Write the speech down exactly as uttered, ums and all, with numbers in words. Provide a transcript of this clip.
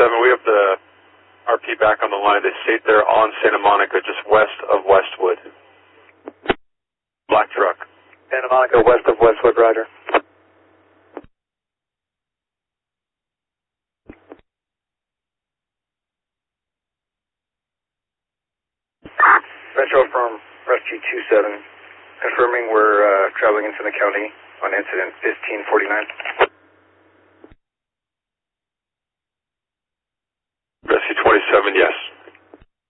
twenty-seven, we have the R P back on the line. They state they're on Santa Monica, just west of Westwood. Black truck. Santa Monica, west of Westwood, roger. Metro from Rescue two seven, confirming we're uh, traveling into the county on incident fifteen forty-nine. Rescue twenty-seven, yes.